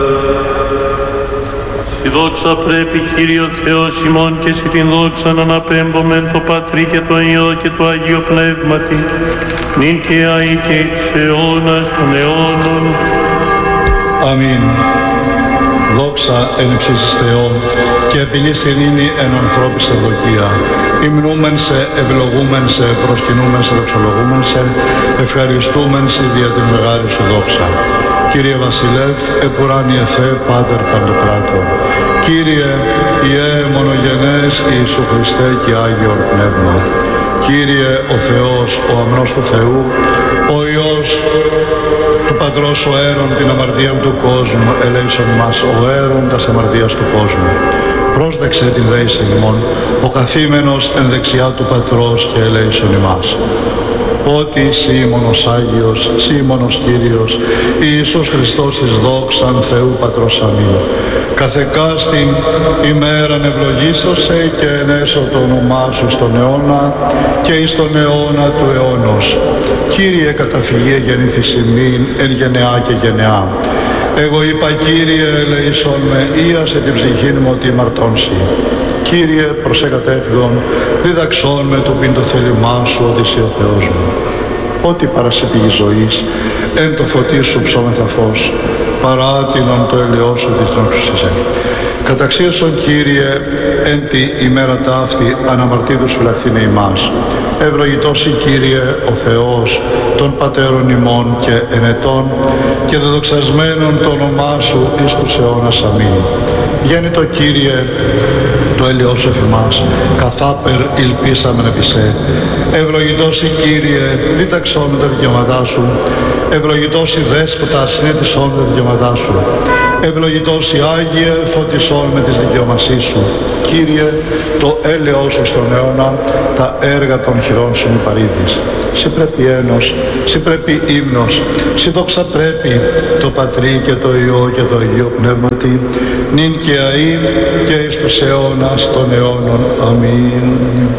Η δόξα πρέπει, Κύριο Θεός ημών, και σε την δόξα να αναπέμπομεν το Πατρί και το Υιό και το Αγίο Πνεύματι, νυν και αεί και εις τους αιώνας των αιώνων. Αμήν. Δόξα εν υψίσεις Θεό και επιλύς ειρήνη εν ανθρώπης ευδοκία. Υμνούμεν σε, ευλογούμεν σε, προσκυνούμεν σε, δοξολογούμεν σε, ευχαριστούμεν σε δια την μεγάλη σου δόξα. Κύριε Βασιλεύ, επουράνιε Θεέ, Πάτερ Παντοκράτορ. Κύριε Ιε μονογενές Ιησού Χριστέ και Άγιον Πνεύμα. Κύριε ο Θεός, ο αμνός του Θεού, ο Υιός του Πατρός, ο αίρον την αμαρτία του κόσμου, ελέησον μας, ο αίρον τας αμαρτίας του κόσμου. Πρόσδεξε την δέησεν ημών, ο καθήμενος εν δεξιά του Πατρός και ελέησον ημάς. Ότι εσύ μόνος Άγιος, εσύ μόνος Κύριος, Ιησούς Χριστός εις δόξαν Θεού Πατρός αμήν. Καθεκάστην ημέραν ευλογήσωσε και ενέσω το όνομά σου στον αιώνα και εις τον αιώνα του αιώνος. Κύριε καταφυγή γεννήθης ημίν εν γενεά και γενεά. Εγώ είπα, Κύριε, ελεησόν με, ίασε την ψυχήν μου ότι ημαρτώνσι. Κύριε, προσέ κατέφυγον, δίδαξόν με το πίν το θέλημά σου, ότι εσύ ο Θεός μου. Ό,τι παρασύ πηγή ζωής, εν το φωτί σου ψώμεθα φως, παράτηνον το έλαιό σου της νόξουσης. Καταξίωσον, Κύριε, εν τη ημέρα ταύτη αναμαρτήτους φυλαχθήνε ημάς. Ευλογητός η Κύριε ο Θεός των πατέρων ημών και ενετών και δεδοξασμένων το όνομά σου εις τους αιώνας αμήν. Γέννητο Κύριε, το έλαιό σου εφημάς, καθάπερ ηλπίσαμεν επί σε. Ευλογητός η Κύριε, δίταξόν τα δικαιώματά σου. Ευλογητός η Δέσποτα, συνέτησόν τα δικαιώματά σου. Ευλογητός η Άγιε, φωτισόν με τις δικαιωμασίες σου. Κύριε, το έλαιό σου στον αιώνα, τα έργα των χειρών σου μη παρήδεις. Συ πρέπει ένος, συ πρέπει ύμνος, συ δόξα πρέπει το Πατρί και το Υιό και το Αγίο Πνεύματι, νυν και αεί και εις τους αιώνας των αιώνων. Αμήν.